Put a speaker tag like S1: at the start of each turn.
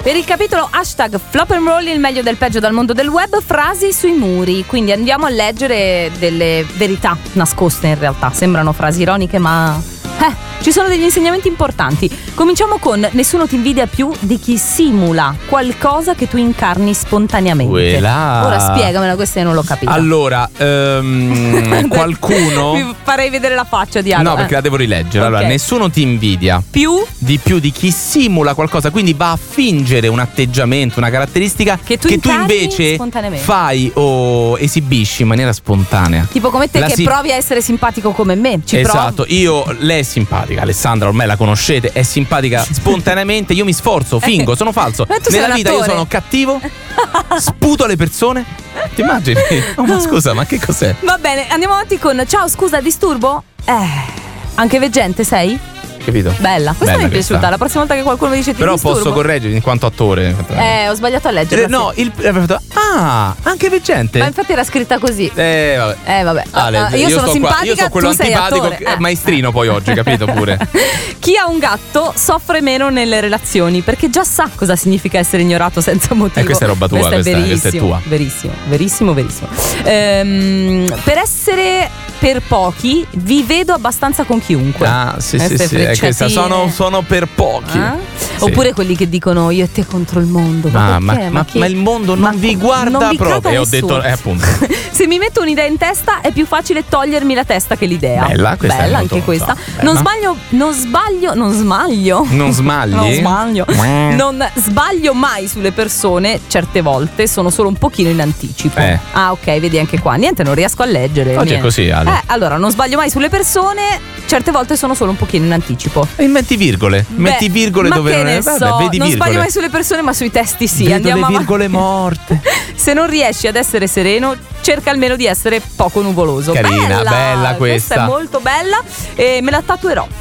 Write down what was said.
S1: Per il capitolo hashtag Flop and Roll, il meglio del peggio dal mondo del web, frasi sui muri. Quindi andiamo a leggere delle verità nascoste in realtà. Sembrano frasi ironiche, ma ci sono degli insegnamenti importanti. Cominciamo con: nessuno ti invidia più di chi simula qualcosa che tu incarni spontaneamente. Ora spiegamela, questa io non l'ho capita.
S2: Allora, qualcuno
S1: mi farei vedere la faccia di Aldo.
S2: No, perché la devo rileggere.
S1: Okay.
S2: Allora, nessuno ti invidia
S1: più
S2: di chi simula qualcosa, quindi va a fingere un atteggiamento, una caratteristica che tu invece fai o esibisci in maniera spontanea.
S1: Tipo come te che provi a essere simpatico come me.
S2: Esatto, lei è simpatica, Alessandra, ormai la conoscete, è simpatica spontaneamente, io mi sforzo, fingo, sono falso. Nella vita io sono cattivo, sputo le persone. Ti immagini? Oh, ma scusa, ma che cos'è?
S1: Va bene, andiamo avanti con: ciao, scusa, disturbo? Anche veggente sei?
S2: Capito?
S1: Bella, questa mi è piaciuta. La prossima volta che qualcuno mi dice ti
S2: però
S1: disturbo,
S2: posso correggere in quanto attore.
S1: Ho sbagliato a leggere.
S2: No, anche veggente.
S1: Ma infatti era scritta così.
S2: Vabbè.
S1: Io sono simpatica,
S2: io sono quello
S1: tu sei
S2: antipatico,
S1: attore.
S2: maestrino poi oggi, capito pure.
S1: Chi ha un gatto soffre meno nelle relazioni perché già sa cosa significa essere ignorato senza motivo.
S2: Questa è roba tua, questa è tua.
S1: Verissimo. Per essere per pochi vi vedo abbastanza con chiunque.
S2: Sì, è questa. Sono per pochi. Sì.
S1: Oppure quelli che dicono io e te contro il mondo. Ma
S2: il mondo non vi guarda proprio. E ho detto, appunto.
S1: Se mi metto un'idea in testa è più facile togliermi la testa che l'idea.
S2: Bella anche
S1: questa.
S2: Non
S1: sbaglio mai sulle persone, certe volte sono solo un pochino in anticipo. Ok, vedi anche qua. Niente, non riesco a leggere.
S2: Oggi è così, Ale.
S1: Allora, non sbaglio mai sulle persone, certe volte sono solo un pochino in anticipo.
S2: Metti virgole. Metti virgole dove non è. Vedi
S1: non
S2: virgole.
S1: sbaglio mai sulle persone, ma sui testi sì.
S2: Vedo
S1: Andiamo
S2: le virgole morte.
S1: Se non riesci ad essere sereno, cerca almeno di essere poco nuvoloso.
S2: Carina, bella questa.
S1: Questa è molto bella e me la tatuerò.